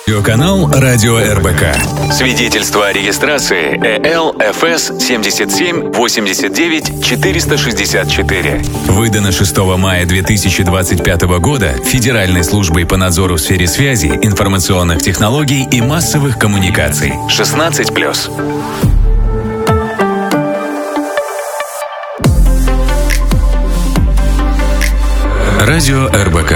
Канал Радио РБК. Свидетельство о регистрации ЭЛ-ФС 77-89-464. Выдано 6 мая 2025 года Федеральной службой по надзору в сфере связи, информационных технологий и массовых коммуникаций. 16+. Радио РБК.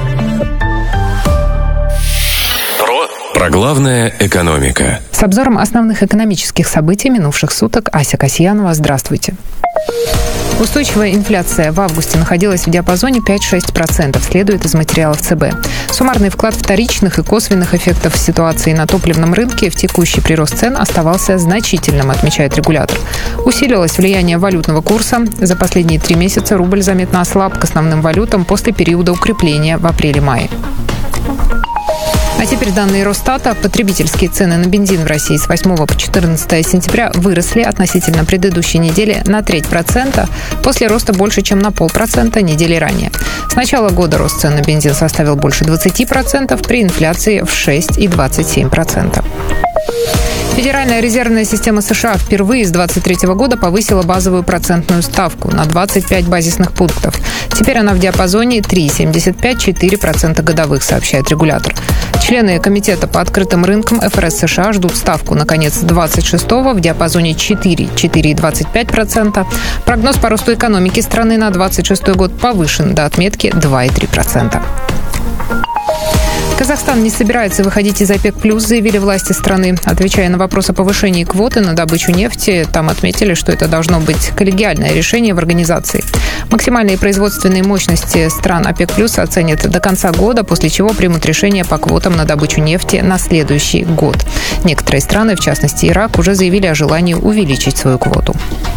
Про главное экономика. С обзором основных экономических событий минувших суток Ася Касьянова. Здравствуйте. Устойчивая инфляция в августе находилась в диапазоне 5-6%, следует из материалов ЦБ. Суммарный вклад вторичных и косвенных эффектов ситуации на топливном рынке в текущий прирост цен оставался значительным, отмечает регулятор. Усилилось влияние валютного курса. За последние 3 месяца рубль заметно ослаб к основным валютам после периода укрепления в апреле-мае. А теперь данные Росстата. Потребительские цены на бензин в России с 8 по 14 сентября выросли относительно предыдущей недели на 0,3%, после роста больше, чем на 0,5% недели ранее. С начала года рост цен на бензин составил больше 20%, при инфляции в 6,27%. Федеральная резервная система США впервые с 2023 года повысила базовую процентную ставку на 25 базисных пунктов. Теперь она в диапазоне 3,75-4% годовых, сообщает регулятор. Члены Комитета по открытым рынкам ФРС США ждут ставку на конец 26-го в диапазоне 4,25%. Прогноз по росту экономики страны на 26 год повышен до отметки 2,3%. Казахстан не собирается выходить из ОПЕК+, заявили власти страны. Отвечая на вопрос о повышении квоты на добычу нефти, там отметили, что это должно быть коллегиальное решение в организации. Максимальные производственные мощности стран ОПЕК+ оценят до конца года, после чего примут решение по квотам на добычу нефти на следующий год. Некоторые страны, в частности Ирак, уже заявили о желании увеличить свою квоту.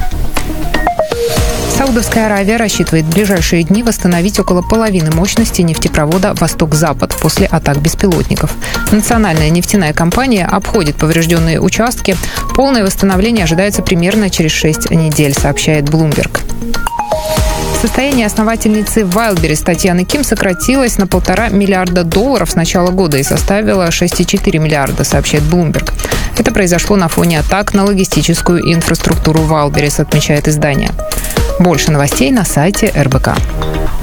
Саудовская Аравия рассчитывает в ближайшие дни восстановить около половины мощности нефтепровода «Восток-Запад» после атак беспилотников. Национальная нефтяная компания обходит поврежденные участки. Полное восстановление ожидается примерно через 6 недель, сообщает Bloomberg. Состояние основательницы Wildberries Татьяны Ким сократилось на $1,5 миллиарда с начала года и составило 6,4 миллиарда, сообщает Bloomberg. Это произошло на фоне атак на логистическую инфраструктуру Wildberries, отмечает издание. Больше новостей на сайте РБК.